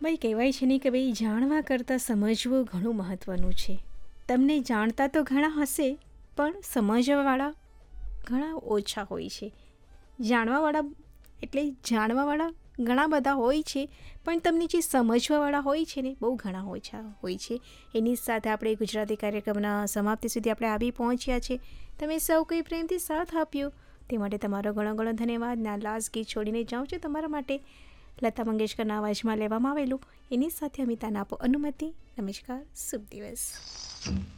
ભાઈ કહેવાય છે ને કે ભાઈ જાણવા કરતાં સમજવું ઘણું મહત્ત્વનું છે. તમને જાણતા તો ઘણા હશે પણ સમજવાવાળા ઘણા ઓછા હોય છે. જાણવાવાળા એટલે જાણવાવાળા ઘણા બધા હોય છે પણ તમને જે સમજવાવાળા હોય છે ને બહુ ઘણા ઓછા હોય છે. એની સાથે આપણે ગુજરાતી કાર્યક્રમના સમાપ્તિ સુધી આપણે આવી પહોંચ્યા છે. તમે સૌ કોઈ પ્રેમથી સાથ આપ્યો તે માટે તમારો ઘણો ઘણો ધન્યવાદ. ના લાસ્ટ ગીત છોડીને જાઉં છું તમારા માટે લતા મંગેશકરના અવાજમાં લેવામાં આવેલું. એની સાથે અમિતાને આપો અનુમતિ. નમસ્કાર, શુભ દિવસ.